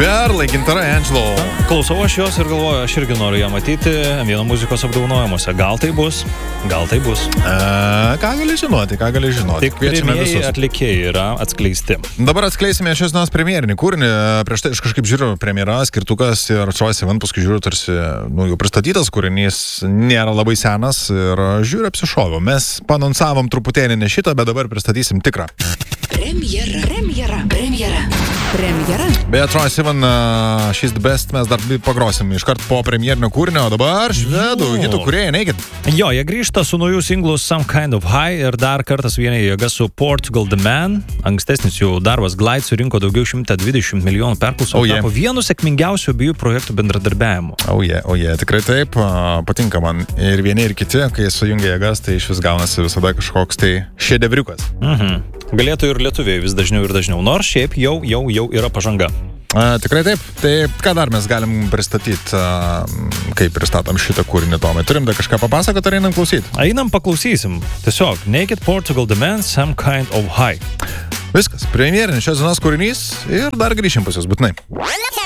Perlai, gintarai, Angelo. Klausau aš jos ir galvoju, aš irgi noriu ją matyti vieno muzikos apdovanojimuose. Gal tai bus, gal tai bus. Ką gali žinoti. Tik pirmieji atlikėjai yra atskleisti. Dabar atskleisime šios dienos premjerinį kūrinį. Prieš tai aš kažkaip žiūriu premjera, skirtukas ir Troye Sivan, paskui žiūriu tarsi, jau pristatytas kūrinys, nėra labai senas ir žiūriu apsišoviau. Mes panonsavom truputėlį ne šitą, bet dabar pristatysim tikrą. Premjera. Beje, Troye Sivan, She's the Best mes dar pagrosim iškart po premjerinio kūrinio, o dabar švedų hitų kūrėjai, neikit. Jo, jie grįžta su naujų singlų Some Kind of High ir dar kartas vienyje jėga su Portugal The Man. Ankstesnis jų darbas Glide surinko daugiau 120 milijonų perklausų, tapo vienu sėkmingiausių abiejų projektų bendradarbiavimo. Tikrai taip, patinka man ir vieni ir kiti, kai sujungia jėgas, tai iš vis gaunasi visada kažkoks tai šedevriukas. Galėtų ir lietuviai vis dažniau ir dažniau, nors šiaip jau yra pažanga. Tikrai taip. Tai ką dar mes galim pristatyti, kaip pristatom šitą kūrinį, Tomai? Turim dar kažką papasakoti ar einam klausyti? Einam paklausysim. Tiesiog Naked Portugal The Man, Some Kind of High. Viskas, premjerinis šios dienos kūrinys ir dar grįšim pas jūs būtinai.